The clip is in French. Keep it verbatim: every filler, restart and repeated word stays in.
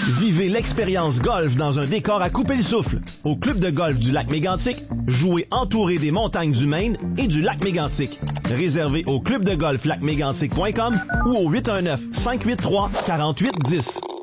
Vivez l'expérience golf dans un décor à couper le souffle. Au Club de golf du lac Mégantic, jouez entouré des montagnes du Maine et du lac Mégantic. Réservé au club de golf lac mégantic point com ou au huit un neuf, cinq huit trois, quatre huit un zéro.